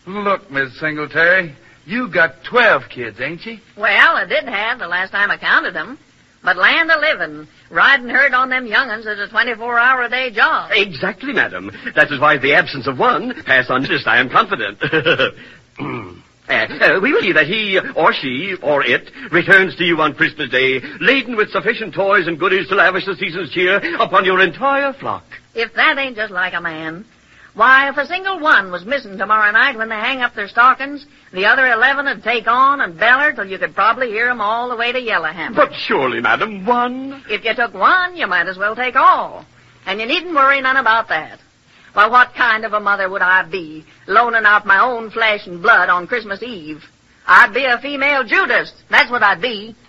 Look, Miss Singletary, you got 12 kids, ain't you? Well, I did have the last time I counted them. But land o' living, riding herd on them young'uns is a 24-hour-a-day job. Exactly, madam. That is why the absence of one pass unnoticed, I am confident. We will see that he or she or it returns to you on Christmas Day, laden with sufficient toys and goodies to lavish the season's cheer upon your entire flock. If that ain't just like a man. Why, if a single one was missing tomorrow night when they hang up their stockings, the other 11 would take on and beller till you could probably hear 'em all the way to Yellowhammer. But surely, madam, one... If you took one, you might as well take all. And you needn't worry none about that. Well, what kind of a mother would I be, loaning out my own flesh and blood on Christmas Eve? I'd be a female Judas. That's what I'd be.